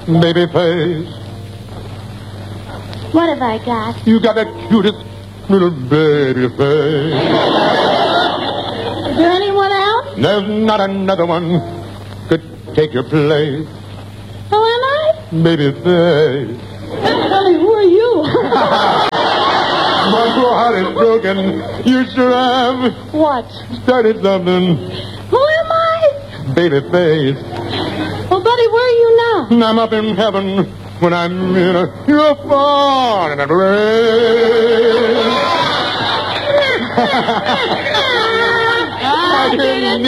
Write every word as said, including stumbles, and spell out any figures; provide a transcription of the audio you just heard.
baby face. What have I got? You got the cutest little baby face. Is there anyone else? There's not another one could take your place. Who am I? Baby face. Honey, who are you? My poor heart is broken. You sure have What? started something. Who am I? Baby face. Well, buddy, where are you now? I'm up in heaven when I'm in a, you're far in a rain. I didn't